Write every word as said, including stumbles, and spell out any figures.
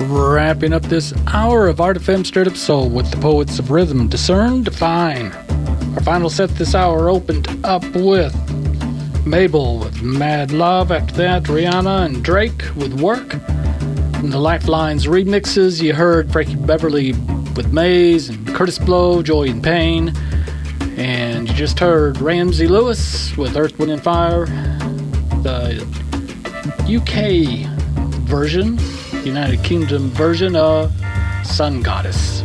Wrapping up this hour of Art F M Straight Up Soul with the poets of rhythm, Discern, Define. Our final set this hour opened up with Mabel with Mad Love. After that, Rihanna and Drake with Work. In the Lifelines remixes, you heard Frankie Beverly with Maze and Curtis Blow, Joy and Pain. And you just heard Ramsey Lewis with Earth, Wind and Fire. The U K version, United Kingdom version of Sun Goddess.